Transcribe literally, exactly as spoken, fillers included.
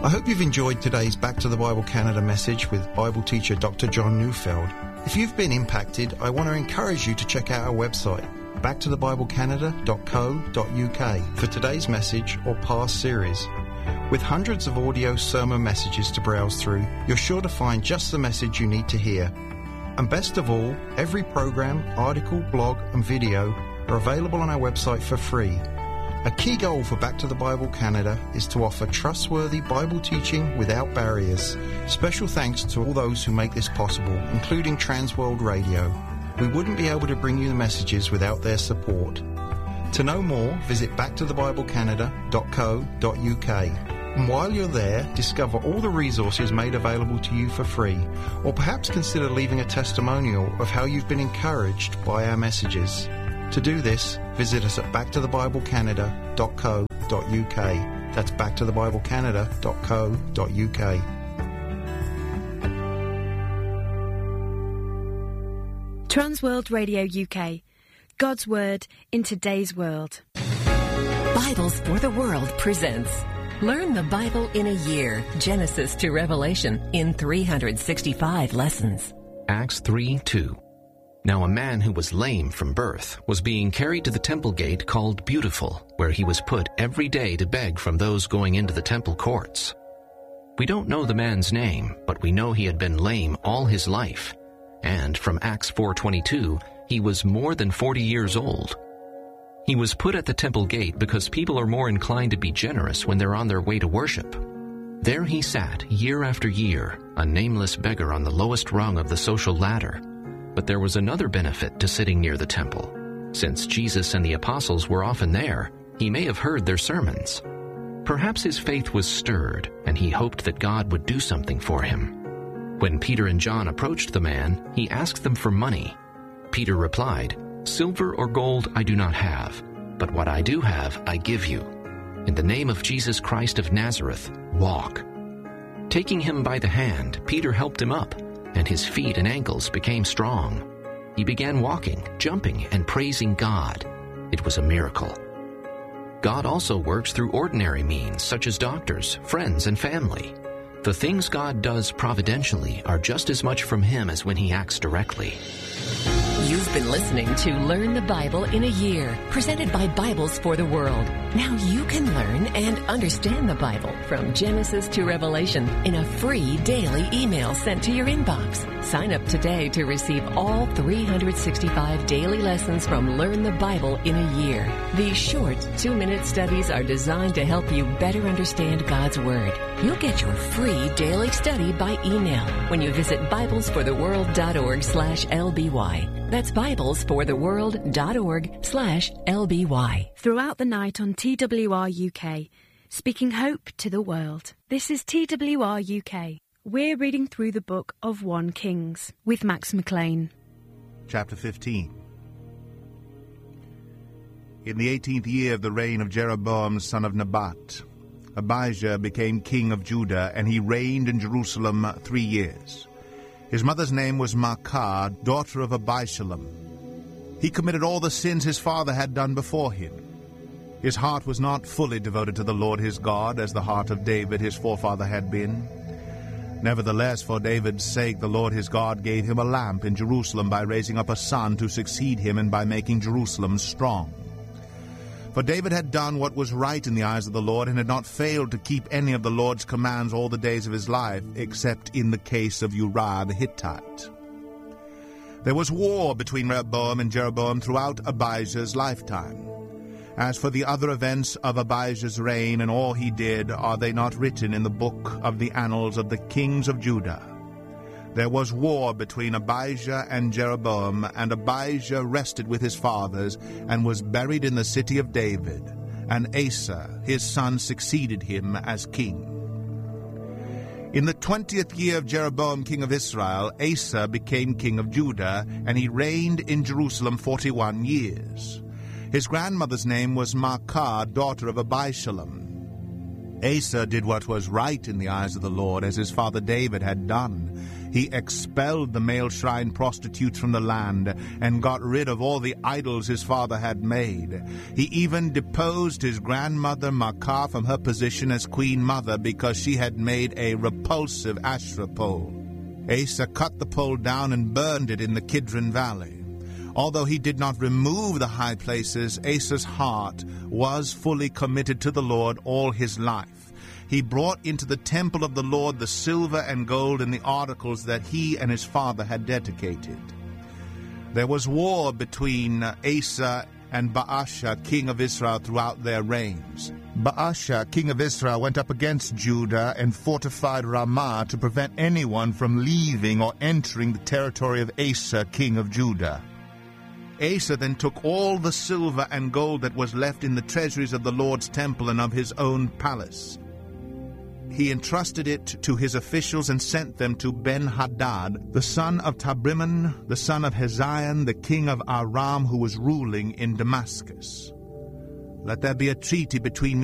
I hope you've enjoyed today's Back to the Bible Canada message with Bible teacher Doctor John Neufeld. If you've been impacted, I want to encourage you to check out our website, back to the bible canada dot co dot u k, for today's message or past series. With hundreds of audio sermon messages to browse through, you're sure to find just the message you need to hear. And best of all, every program, article, blog and video are available on our website for free. A key goal for Back to the Bible Canada is to offer trustworthy Bible teaching without barriers. Special thanks to all those who make this possible, including Transworld Radio. We wouldn't be able to bring you the messages without their support. To know more, visit back to the bible canada dot co dot u k. And while you're there, discover all the resources made available to you for free, or perhaps consider leaving a testimonial of how you've been encouraged by our messages. To do this, visit us at back to the bible canada dot co dot u k. That's back to the bible canada dot co dot u k. Transworld Radio U K. God's Word in today's world. Bibles for the World presents Learn the Bible in a Year, Genesis to Revelation, in three hundred sixty-five lessons. Acts three two. Now a man who was lame from birth was being carried to the temple gate called Beautiful, where he was put every day to beg from those going into the temple courts. We don't know the man's name, but we know he had been lame all his life. And from Acts four twenty-two, he was more than forty years old. He was put at the temple gate because people are more inclined to be generous when they're on their way to worship. There he sat year after year, a nameless beggar on the lowest rung of the social ladder. But there was another benefit to sitting near the temple. Since Jesus and the apostles were often there, he may have heard their sermons. Perhaps his faith was stirred, and he hoped that God would do something for him. When Peter and John approached the man, he asked them for money. Peter replied, "Silver or gold I do not have, but what I do have I give you. In the name of Jesus Christ of Nazareth, walk." Taking him by the hand, Peter helped him up, and his feet and ankles became strong. He began walking, jumping, and praising God. It was a miracle. God also works through ordinary means, such as doctors, friends, and family. The things God does providentially are just as much from Him as when He acts directly. You've been listening to Learn the Bible in a Year, presented by Bibles for the World. Now you can learn and understand the Bible from Genesis to Revelation in a free daily email sent to your inbox. Sign up today to receive all three hundred sixty-five daily lessons from Learn the Bible in a Year. These short two-minute studies are designed to help you better understand God's Word. You'll get your free daily study by email when you visit bibles for the world dot org slash L B Y. That's bibles for the world dot org slash L B Y. Throughout the night on T W R U K, speaking hope to the world. This is T W R U K. We're reading through the book of First Kings with Max McLean. Chapter fifteen. In the eighteenth year of the reign of Jeroboam son of Nebat, Abijah became king of Judah, and he reigned in Jerusalem three years. His mother's name was Maacah, daughter of Abishalom. He committed all the sins his father had done before him. His heart was not fully devoted to the Lord his God, as the heart of David his forefather had been. Nevertheless, for David's sake, the Lord his God gave him a lamp in Jerusalem by raising up a son to succeed him and by making Jerusalem strong. For David had done what was right in the eyes of the Lord, and had not failed to keep any of the Lord's commands all the days of his life, except in the case of Uriah the Hittite. There was war between Rehoboam and Jeroboam throughout Abijah's lifetime. As for the other events of Abijah's reign and all he did, are they not written in the book of the annals of the kings of Judah? There was war between Abijah and Jeroboam, and Abijah rested with his fathers, and was buried in the city of David, and Asa his son succeeded him as king. In the twentieth year of Jeroboam king of Israel, Asa became king of Judah, and he reigned in Jerusalem forty-one years. His grandmother's name was Maacah, daughter of Abishalom. Asa did what was right in the eyes of the Lord, as his father David had done. He expelled the male shrine prostitutes from the land and got rid of all the idols his father had made. He even deposed his grandmother Maacah from her position as queen mother because she had made a repulsive Asherah pole. Asa cut the pole down and burned it in the Kidron Valley. Although he did not remove the high places, Asa's heart was fully committed to the Lord all his life. He brought into the temple of the Lord the silver and gold and the articles that he and his father had dedicated. There was war between Asa and Baasha, king of Israel, throughout their reigns. Baasha, king of Israel, went up against Judah and fortified Ramah to prevent anyone from leaving or entering the territory of Asa, king of Judah. Asa then took all the silver and gold that was left in the treasuries of the Lord's temple and of his own palace. He entrusted it to his officials and sent them to Ben-Hadad, the son of Tabrimmon, the son of Hezion, the king of Aram, who was ruling in Damascus. Let there be a treaty between me